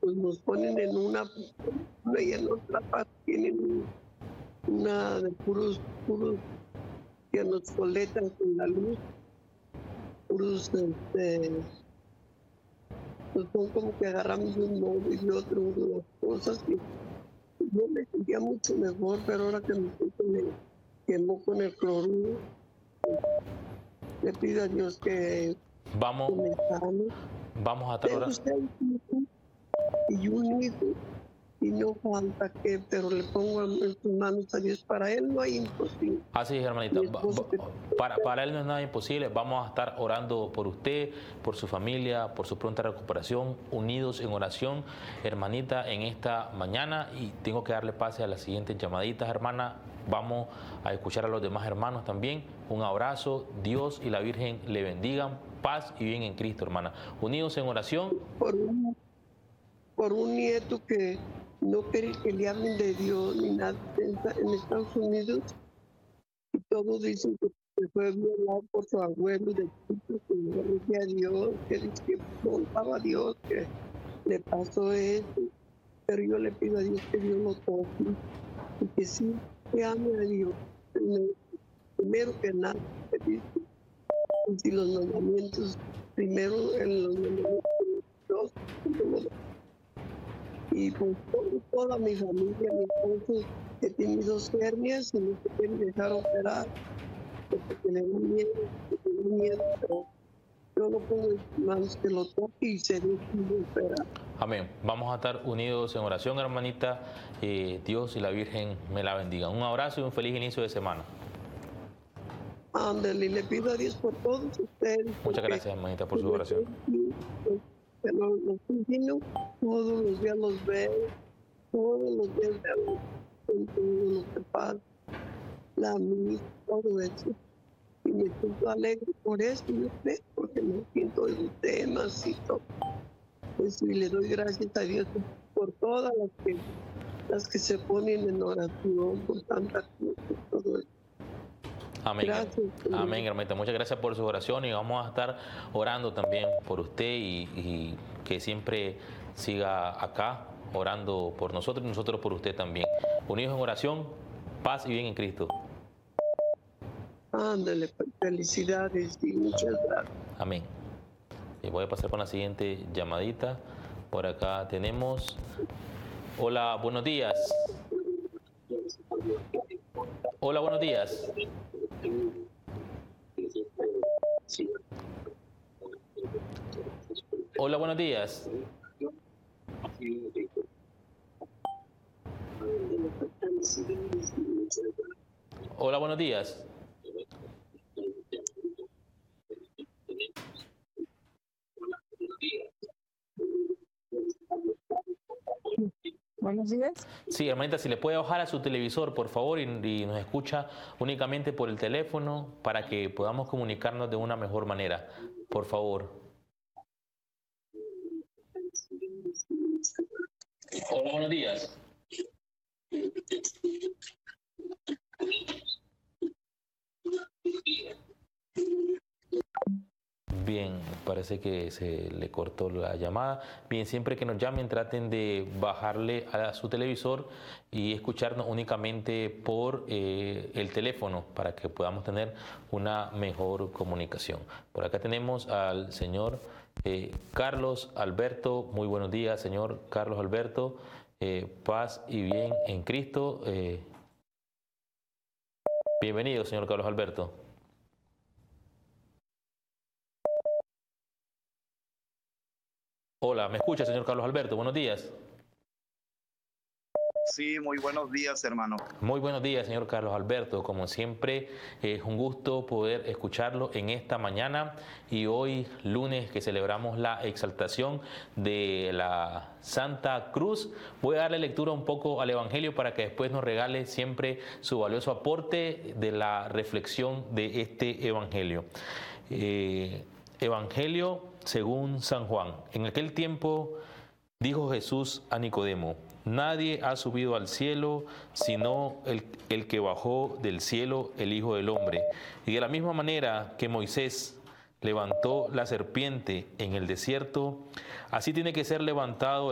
pues nos ponen en una y en otra parte tienen una de puros que nos coletan con la luz, puros, pues son como que agarramos un móvil y otro, unas cosas, y yo me sentía mucho mejor, pero ahora que me quemó con el cloruro, le pido a Dios que Vamos me sane. a estar Tengo orando. 6 hijos y un hijo, y no falta que, pero le pongo en sus manos a Dios. Para él no hay imposible. Así es, hermanita. Mi esposo que- Para él no es nada imposible. Vamos a estar orando por usted, por su familia, por su pronta recuperación, unidos en oración, hermanita, en esta mañana. Y tengo que darle pase a las siguientes llamaditas, hermana. Vamos a escuchar a los demás hermanos también. Un abrazo. Dios y la Virgen le bendigan. Paz y bien en Cristo, hermana. Unidos en oración. por un nieto que no quiere que le hablen de Dios ni nada en Estados Unidos, y todos dicen que fue violado por su abuelo de chico, que no decía a Dios, que dice que contaba a Dios, que le pasó eso. Pero yo le pido a Dios que Dios lo toque y que sí, que ame a Dios. Primero que nada, que dice, y si los mandamientos, primero en los mandamientos de Dios, y pues toda mi familia, mi esposo, que tiene 2 hernias y no se quieren dejar operar, porque le da miedo, pero yo lo pongo en sus manos, que lo toque y se deje operar. Amén. Vamos a estar unidos en oración, hermanita. Dios y la Virgen me la bendigan. Un abrazo y un feliz inicio de semana. Ándale, le pido a Dios por todos ustedes. Muchas gracias, hermanita, por su oración. Que los vecinos todos los días los veo, todos los días veo todo lo que pasa, la misa, todo eso. Y me siento alegre por eso, yo sé, porque me siento en temas y todo. Pues y le doy gracias a Dios por todas las que se ponen en oración, por tantas cosas, todo eso. Amén. Gracias. Amén, hermanita. Muchas gracias por su oración y vamos a estar orando también por usted y que siempre siga acá orando por nosotros y nosotros por usted también. Unidos en oración, paz y bien en Cristo. Ándale, pues, felicidades y muchas gracias. Amén. Y voy a pasar con la siguiente llamadita. Por acá tenemos... Hola, buenos días. Hola, buenos días. Hola, buenos días. Hola, buenos días. Buenos días. Sí, hermanita, si le puede bajar a su televisor, por favor, y nos escucha únicamente por el teléfono para que podamos comunicarnos de una mejor manera. Por favor. Hola, buenos días. Bien, parece que se le cortó la llamada. Bien, siempre que nos llamen traten de bajarle a su televisor y escucharnos únicamente por el teléfono para que podamos tener una mejor comunicación. Por acá tenemos al señor Carlos Alberto. Muy buenos días, señor Carlos Alberto. Paz y bien en Cristo. Bienvenido, señor Carlos Alberto. Hola, ¿me escucha, señor Carlos Alberto? Buenos días. Sí, muy buenos días, hermano. Muy buenos días, señor Carlos Alberto. Como siempre, es un gusto poder escucharlo en esta mañana y hoy, lunes, que celebramos la exaltación de la Santa Cruz. Voy a darle lectura un poco al Evangelio para que después nos regale siempre su valioso aporte de la reflexión de este Evangelio. Evangelio según San Juan. En aquel tiempo dijo Jesús a Nicodemo: nadie ha subido al cielo sino el que bajó del cielo, el Hijo del Hombre. Y de la misma manera que Moisés levantó la serpiente en el desierto, así tiene que ser levantado